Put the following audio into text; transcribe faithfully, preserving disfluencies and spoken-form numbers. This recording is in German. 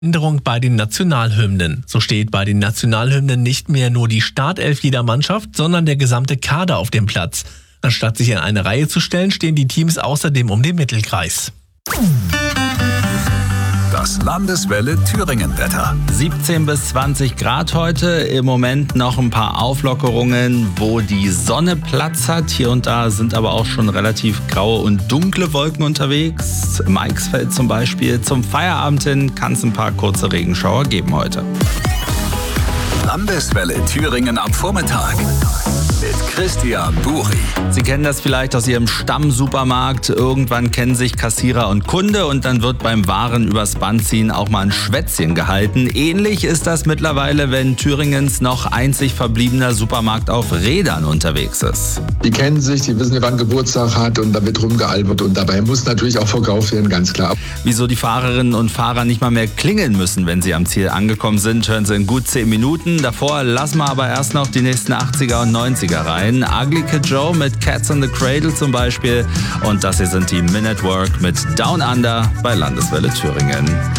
Änderung bei den Nationalhymnen. So steht bei den Nationalhymnen nicht mehr nur die Startelf jeder Mannschaft, sondern der gesamte Kader auf dem Platz. Anstatt sich in eine Reihe zu stellen, stehen die Teams außerdem um den Mittelkreis. Das Landeswelle Thüringen-Wetter. siebzehn bis zwanzig Grad heute. Im Moment noch ein paar Auflockerungen, wo die Sonne Platz hat. Hier und da sind aber auch schon relativ graue und dunkle Wolken unterwegs. Im Eichsfeld zum Beispiel. Zum Feierabend hin kann es ein paar kurze Regenschauer geben heute. Landeswelle Thüringen am Vormittag. Mit Christian Buri. Sie kennen das vielleicht aus Ihrem Stammsupermarkt. Irgendwann kennen sich Kassierer und Kunde und dann wird beim Waren übers Band ziehen auch mal ein Schwätzchen gehalten. Ähnlich ist das mittlerweile, wenn Thüringens noch einzig verbliebener Supermarkt auf Rädern unterwegs ist. Die kennen sich, die wissen, wann Geburtstag hat und da wird rumgealbert und dabei muss natürlich auch verkauft werden, ganz klar. Wieso die Fahrerinnen und Fahrer nicht mal mehr klingeln müssen, wenn sie am Ziel angekommen sind, hören Sie in gut zehn Minuten. Davor lassen wir aber erst noch die nächsten achtziger und neunziger rein. Ugly Kid Joe mit Cats in the Cradle zum Beispiel. Und das hier sind die Men at Work mit Down Under bei Landeswelle Thüringen.